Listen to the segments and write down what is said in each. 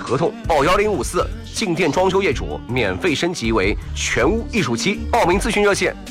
合同，报1054，进店装修业主免费升级为全屋艺术期。报名咨询热线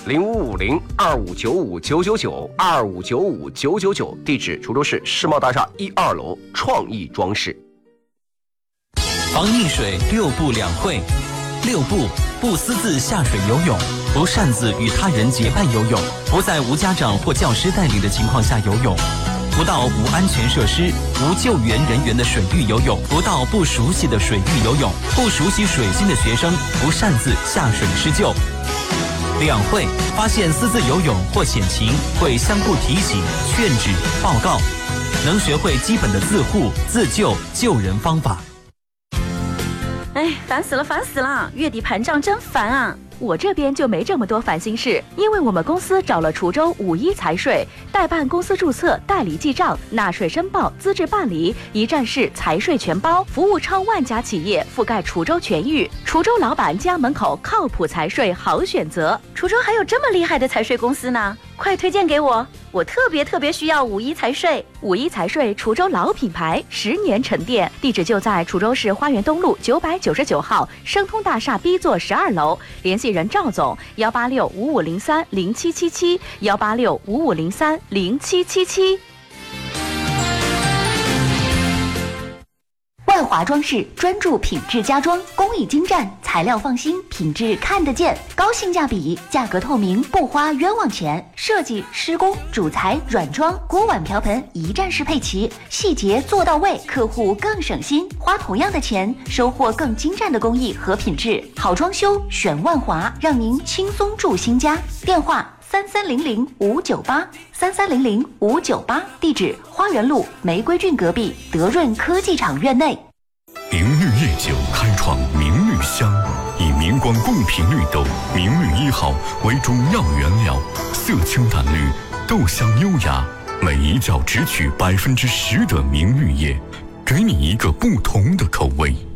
0550-2595-999，2595-999，地址滁州市世贸大厦1、2楼创意装饰。 防溺水6不2会：6不：不私自下水游泳，不擅自与他人结伴游泳，不在无家长或教师带领的情况下游泳，不到无安全设施、无救援人员的水域游泳，不到不熟悉的水域游泳，不熟悉水性的学生不擅自下水施救。2会：发现私自游泳或险情，会相互提醒、劝止、报告，能学会基本的自护、自救、救人方法。 哎，烦死了！月底盘账真烦啊！我这边就没这么多烦心事，因为我们公司找了滁州51财税，代办公司注册、代理记账、纳税申报、资质办理，一站式财税全包，服务超万家企业，覆盖滁州全域。滁州老板家门口靠谱财税好选择。滁州还有这么厉害的财税公司呢，快推荐给我！我特别需要51财税。51财税滁州老品牌，10年沉淀，地址就在滁州市花园东路999号生通大厦 B 座12楼，联系人赵总18655030777，18655030777。 万华装饰专注品质家装，工艺精湛，材料放心，品质看得见，高性价比，价格透明，不花冤枉钱。设计、施工、主材、软装、锅碗瓢盆一站式配齐，细节做到位，客户更省心，花同样的钱，收获更精湛的工艺和品质。好装修选万华，让您轻松住新家。电话3300-598，3300-598，地址花园路玫瑰郡隔壁德润科技厂院内。 明绿夜酒开创明绿香，以明光贡品绿豆明绿1号为主要原料，色清淡绿，豆香优雅，每一窖只取10%的明绿叶，给你一个不同的口味。